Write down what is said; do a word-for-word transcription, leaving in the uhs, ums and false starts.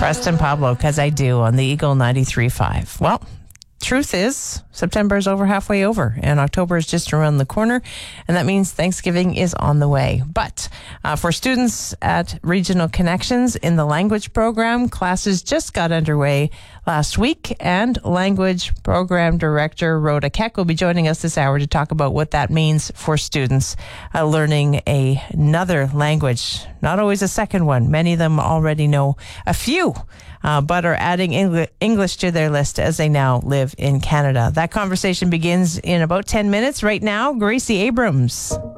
Preston Pablo, because I do, on the Eagle ninety-three point five. Well, truth is, September is over halfway over, and October is just around the corner, and that means Thanksgiving is on the way. But uh, for students at Regional Connections in the language program, classes just got underway last week, and language program director Rhoda Keck will be joining us this hour to talk about what that means for students uh, learning a, another language, not always a second one. Many of them already know a few, uh, but are adding Engl- English to their list as they now live in Canada. That conversation begins in about ten minutes. Right now, Gracie Abrams.